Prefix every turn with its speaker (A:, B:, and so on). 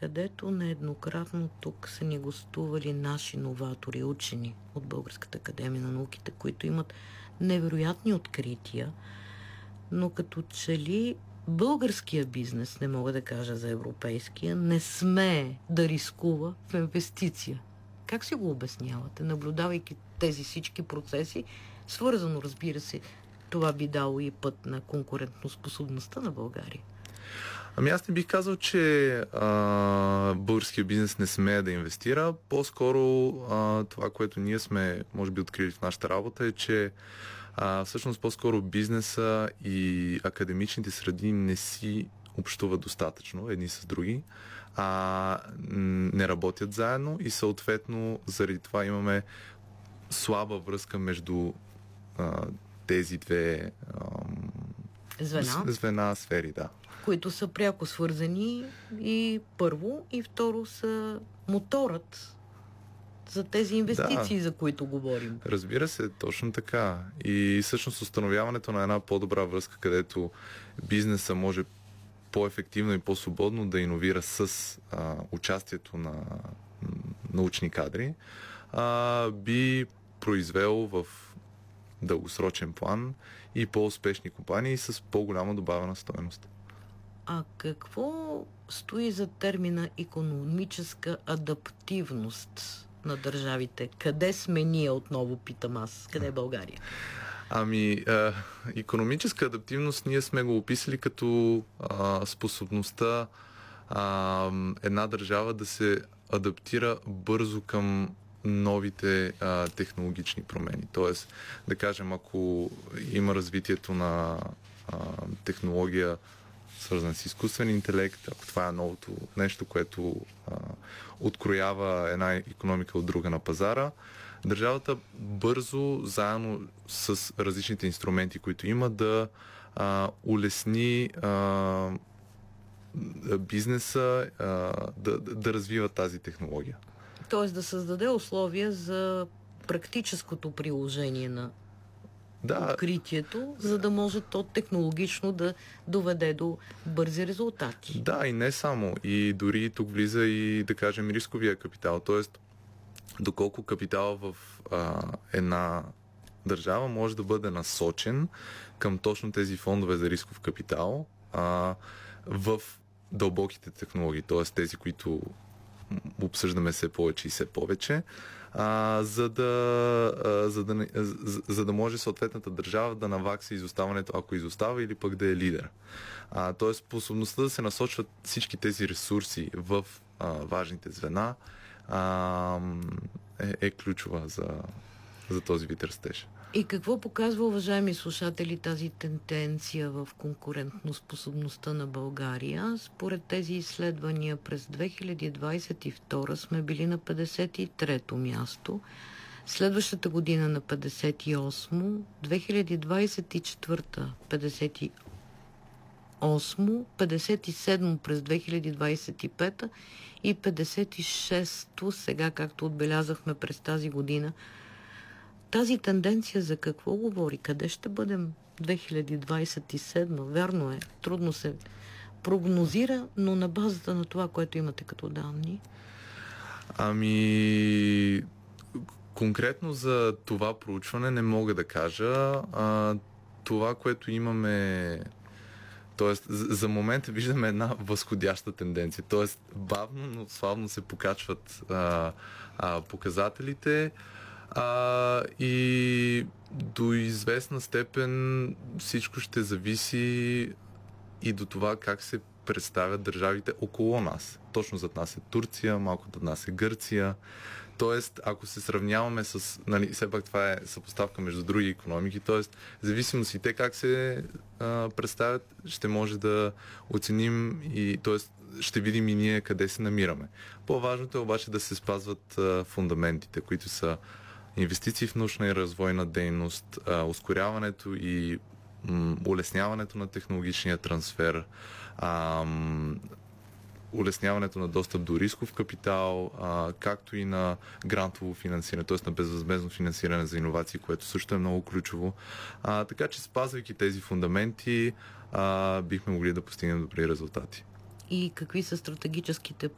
A: където нееднократно тук са ни гостували наши новатори, учени от Българската академия на науките, които имат невероятни открития, но като че ли българския бизнес, не мога да кажа за европейския, не смее да рискува в инвестиция. Как си го обяснявате, наблюдавайки тези всички процеси? Свързано, разбира се, това би дало и път на конкурентоспособността на България.
B: Ами аз не бих казал, че българския бизнес не смее да инвестира. По-скоро това, което ние сме, може би, открили в нашата работа е, че всъщност по-скоро бизнеса и академичните среди не си общуват достатъчно едни с други, не работят заедно и съответно заради това имаме слаба връзка между тези две звена, сфери, да.
A: Които са пряко свързани и първо, и второ са моторът за тези инвестиции, за които говорим.
B: Разбира се, точно така. И всъщност установяването на една по-добра връзка, където бизнеса може по-ефективно и по-свободно да иновира с участието на научни кадри, би произвел в дългосрочен план и по-успешни компании с по-голяма добавена стойност.
A: А какво стои за термина икономическа адаптивност на държавите? Къде сме ние, отново питам аз? Къде е България?
B: Ами, икономическа адаптивност ние сме го описали като способността една държава да се адаптира бързо към новите технологични промени. Тоест, да кажем, ако има развитието на технология, свързан с изкуствен интелект, ако това е новото нещо, което откроява една икономика от друга на пазара, държавата бързо, заедно с различните инструменти, които има, да улесни бизнеса да развива тази технология.
A: Тоест да създаде условия за практическото приложение на откритието, за да може то технологично да доведе до бързи резултати.
B: Да, и не само. И дори тук влиза и, да кажем, рисковия капитал. Тоест, доколко капитал в една държава може да бъде насочен към точно тези фондове за рисков капитал в дълбоките технологии, т.е. тези, които обсъждаме все повече и все повече, за да може съответната държава да навакса изоставането, ако изостава, или пък да е лидер. Тоест, способността да се насочват всички тези ресурси в важните звена е ключова за този вид растеж.
A: И какво показва, уважаеми слушатели, тази тенденция в конкурентноспособността на България? Според тези изследвания през 2022 сме били на 53-то място, следващата година на 58-мо, 2024 58-мо, 57-мо през 2025 и 56-то сега, както отбелязахме през тази година. Тази тенденция за какво говори? Къде ще бъдем 2027? Верно е, трудно се прогнозира, но на базата на това, което имате като данни.
B: Ами, конкретно за това проучване не мога да кажа. Това, което имаме... Тоест, за момента виждаме една възходяща тенденция. Тоест, бавно, но славно се покачват показателите. И до известна степен всичко ще зависи и до това как се представят държавите около нас. Точно зад нас е Турция, малко зад нас е Гърция. Тоест, ако се сравняваме с... все пак това е съпоставка между други икономики, т.е. зависимост и те как се представят, ще може да оценим и т.е. ще видим и ние къде се намираме. По-важното е обаче да се спазват фундаментите, които са инвестиции в научна и развойна дейност, ускоряването и улесняването на технологичния трансфер, улесняването на достъп до рисков капитал, както и на грантово финансиране, т.е. на безвъзмездно финансиране за иновации, което също е много ключово. Така че, спазвайки тези фундаменти, бихме могли да постигнем добри резултати.
A: И какви са стратегическите